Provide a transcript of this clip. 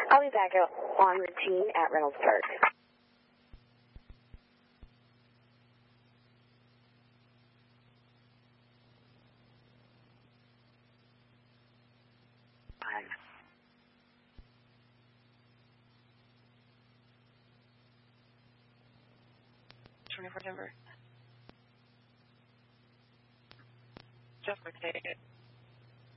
I'll be back on routine at Reynolds Park. Bye. 24 Denver. Just for ticket.